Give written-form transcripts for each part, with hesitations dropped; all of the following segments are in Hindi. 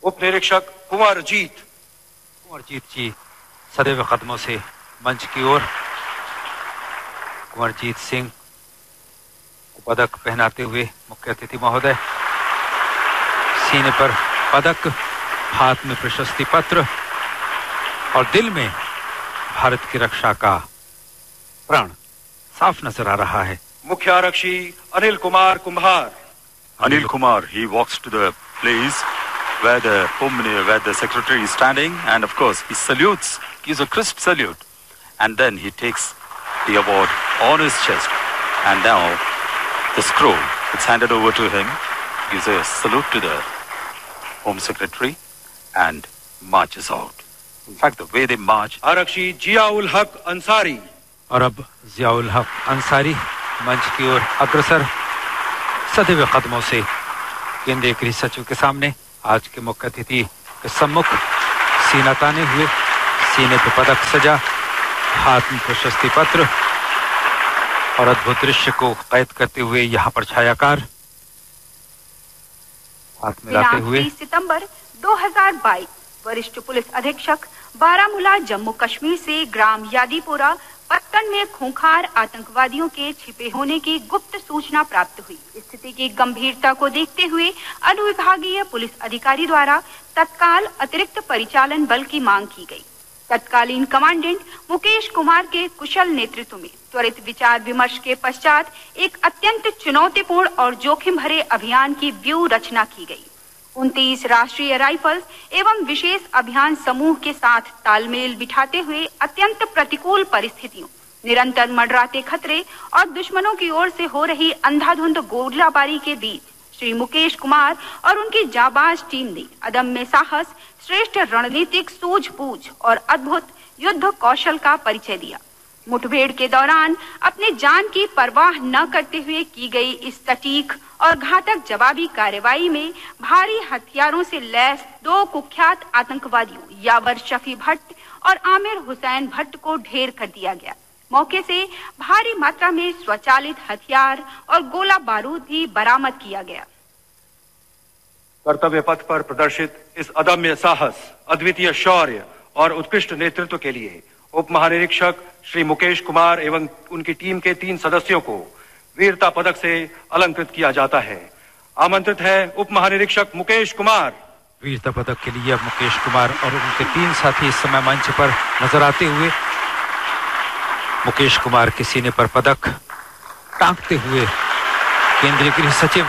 उप निरीक्षक कुंवरजीत जी सदैव कदमों से मंच की ओर कुंवरजीत सिंह को पदक पहनाते हुए मुख्य अतिथि महोदय, सीने पर पदक, हाथ में प्रशस्ति पत्र और दिल में भारत की रक्षा का प्रण साफ नजर आ रहा है। मुख्य आरक्षी अनिल कुमार कुम्हार। Anil Kumar, he walks to the place where the secretary is standing, and of course he salutes, gives a crisp salute, and then he takes the award on his chest, and now the scroll, it's handed over to him, gives a salute to the Home Secretary, and marches out. In fact, the way they march. आरक्षी जियाउल हक अंसारी। और अब जियाउल हक अंसारी मंच की ओर अग्रसर, सदैव कदमों से केंद्रीय गृह सचिव के सामने, आज के मुख्य अतिथि के सम्मुख सीना ताने हुए, सीने पर पदक सजा, हाथ में प्रशस्ति पत्र और अद्भुत दृश्य को कैद करते हुए यहाँ पर छायाकार हाथ में लाते हुए। 30 सितंबर 2022 वरिष्ठ पुलिस अधीक्षक बारामूला जम्मू कश्मीर से ग्राम यादीपुरा पत्तन में खूंखार आतंकवादियों के छिपे होने की गुप्त सूचना प्राप्त हुई। स्थिति की गंभीरता को देखते हुए अनुविभागीय पुलिस अधिकारी द्वारा तत्काल अतिरिक्त परिचालन बल की मांग की गई। तत्कालीन कमांडेंट मुकेश कुमार के कुशल नेतृत्व में त्वरित विचार विमर्श के पश्चात एक अत्यंत चुनौतीपूर्ण और जोखिम भरे अभियान की व्यूह रचना की गई। 29 राष्ट्रीय राइफल्स एवं विशेष अभियान समूह के साथ तालमेल बिठाते हुए अत्यंत प्रतिकूल परिस्थितियों, निरंतर मंडराते खतरे और दुश्मनों की ओर से हो रही अंधाधुंध गोलीबारी के बीच श्री मुकेश कुमार और उनकी जाबाज टीम ने अदम्य साहस, श्रेष्ठ रणनीतिक सूझबूझ और अद्भुत युद्ध कौशल का परिचय दिया। मुठभेड़ के दौरान अपने जान की परवाह न करते हुए की गई इस सटीक और घातक जवाबी कार्रवाई में भारी हथियारों से लैस 2 कुख्यात आतंकवादियों यावर शफी भट्ट और आमिर हुसैन भट्ट को ढेर कर दिया गया। मौके से भारी मात्रा में स्वचालित हथियार और गोला बारूद भी बरामद किया गया। कर्तव्य पथ पर प्रदर्शित इस अदम्य साहस, अद्वितीय शौर्य और उत्कृष्ट नेतृत्व के लिए उप महानिरीक्षक श्री मुकेश कुमार एवं उनकी टीम के 3 सदस्यों को वीरता पदक से अलंकृत किया जाता है। आमंत्रित है उप महानिरीक्षक मुकेश कुमार। वीरता पदक के लिए अब मुकेश कुमार और उनके 3 साथी इस समय मंच पर नजर आते हुए, मुकेश कुमार के सीने पर पदक टांगते हुए केंद्रीय गृह सचिव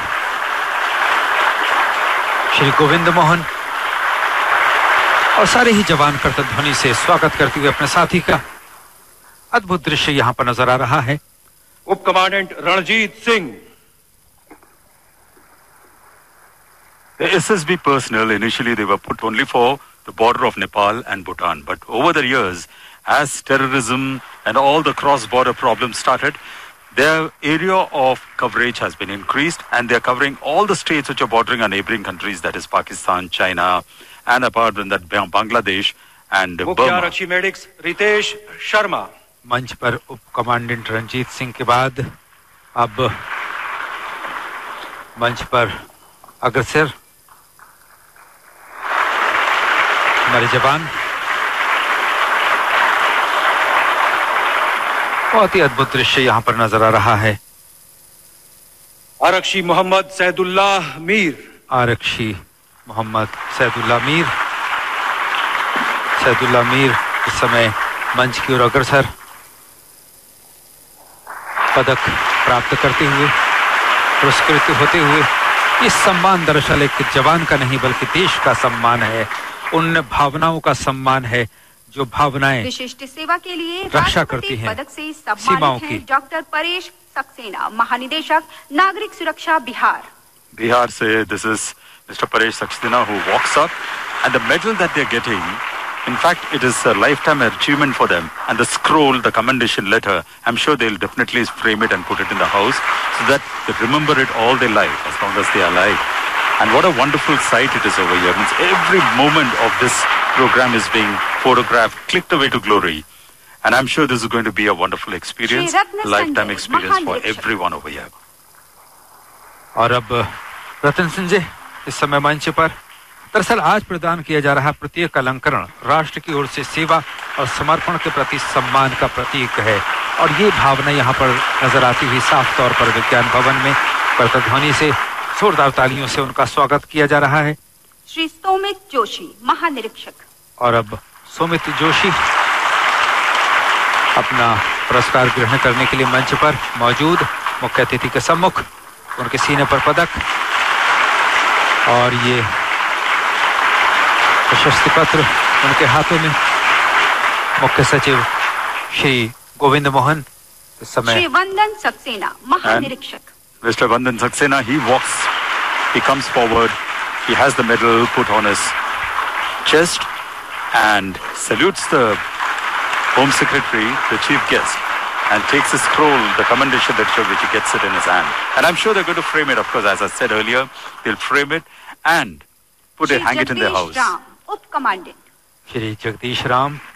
श्री गोविंद मोहन और सारे ही जवान करतब ध्वनि से स्वागत करते हुए अपने साथी का अद्भुत दृश्य यहाँ पर नजर आ रहा है। उप commandant Ranjit Singh. The SSB personnel, initially they were put only for the border of Nepal and Bhutan, but over the years, as terrorism and all the cross-border problems started, their area of coverage has been increased, and they are covering all the states which are bordering on neighboring countries, that is Pakistan, China, and apart from that Bangladesh and Burma. मुख्य आरक्षी मेडिक्स रितेश शर्मा। मंच पर उप कमांडेंट रंजीत सिंह के बाद अब मंच पर अग्रसर हमारे जवान। बहुत ही अद्भुत दृश्य यहाँ पर नजर आ रहा है। आरक्षी मोहम्मद सैदुल्लाह मीर। आरक्षी मोहम्मद सैदुल्लाह मीर। सैदुल्लाह मीर इस समय मंच की ओर अग्रसर, पदक प्राप्त करते हुए, पुरस्कृत होते हुए। इस सम्मान दरअसल एक जवान का नहीं बल्कि देश का सम्मान है, उन भावनाओं का सम्मान है जो भावनाएं विशिष्ट सेवा के लिए रक्षा करती हैं पदक से सम्मानित हैं डॉक्टर परेश सक्सेना, महानिदेशक नागरिक सुरक्षा Bihar. Bihar say this is Mr. Paresh Saxena who walks up, and the medal that they're getting, in fact, it is a lifetime achievement for them. And the scroll, the commendation letter, I'm sure they'll definitely frame it and put it in the house so that they remember it all their life as long as they are alive. And what a wonderful sight it is over here. Means every moment of this program is being photographed, clicked away to glory. And I'm sure this is going to be a wonderful experience, lifetime experience for everyone over here. और अब रतन संजय इस समय मंच पर दरअसल आज प्रदान किया जा रहा प्रत्येक अलंकरण राष्ट्र की ओर से सेवा और समर्पण के प्रति सम्मान का प्रतीक है और ये भावना यहाँ पर नजर आती हुई साफ तौर पर विज्ञान भवन में प्रतिध्वनि से जोरदार तालियों से उनका स्वागत किया जा रहा है। श्री सोमित जोशी महानिरीक्षक। और अब सोमित जोशी अपना पुरस्कार ग्रहण करने के लिए मंच पर मौजूद मुख्य अतिथि के सम्मुख, उनके सीने पर पदक और ये प्रशस्ति पत्र उनके हाथों में। मुख्य सचिव श्री गोविंद मोहन इस समय। श्री वंदन सक्सेना महानिरीक्षक। Mr. Vandan Saxena, he comes forward, he has the medal put on his chest and salutes the Home Secretary, the chief guest, and takes a scroll, the commendation letter, which he gets it in his hand. And I'm sure they're going to frame it, of course, as I said earlier, they'll frame it and hang it in their house. Up Commandant Shri Jagdish Ram,